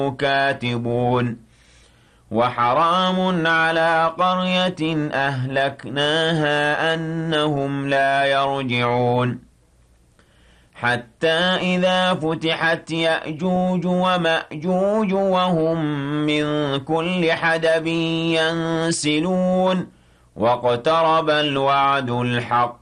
كاتبون وحرام على قرية أهلكناها أنهم لا يرجعون حتى إذا فتحت يأجوج ومأجوج وهم من كل حدب ينسلون واقترب الوعد الحق